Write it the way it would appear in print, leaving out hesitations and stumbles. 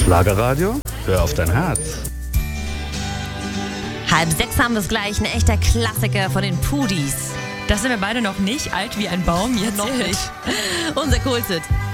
Schlagerradio, hör auf dein Herz. 5:30 haben wir es gleich, ein echter Klassiker von den Pudis. Das sind wir beide noch nicht, alt wie ein Baum, jetzt Noch nicht. Unser Coolsit.